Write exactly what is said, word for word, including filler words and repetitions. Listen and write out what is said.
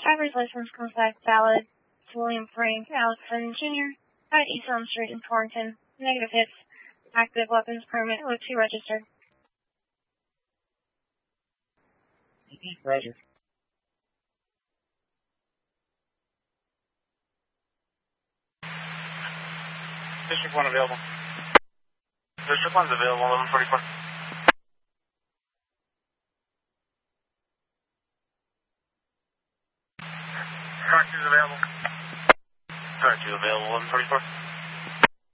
driver's license comes back valid to William Frank Allison Junior at East Elm Street in Torrington. Negative hits. Active weapons permit O two registered. Roger. District one available. District one's available, eleven forty-four. Car two's available. Car two available, eleven forty-four.